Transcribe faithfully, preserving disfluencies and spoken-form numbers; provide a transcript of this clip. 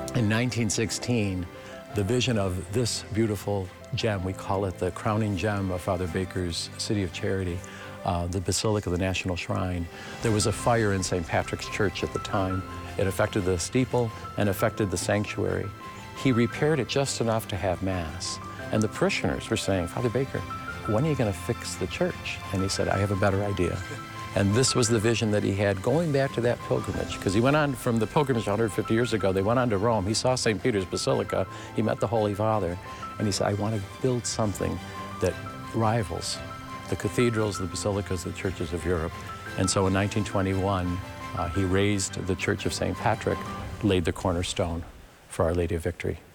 In nineteen sixteen, the vision of this beautiful gem, we call it the crowning gem of Father Baker's City of Charity, uh, the Basilica of the National Shrine. There was a fire in Saint Patrick's Church at the time. It affected the steeple and affected the sanctuary. He repaired it just enough to have Mass. And the parishioners were saying, Father Baker, when are you going to fix the church? And he said, I have a better idea. And this was the vision that he had going back to that pilgrimage, because he went on from the pilgrimage one hundred fifty years ago. They went on to Rome. He saw Saint Peter's Basilica. He met the Holy Father. And he said, I want to build something that rivals the cathedrals, the basilicas, the churches of Europe. And so in nineteen twenty-one, uh, he raised the Church of Saint Patrick, laid the cornerstone for Our Lady of Victory.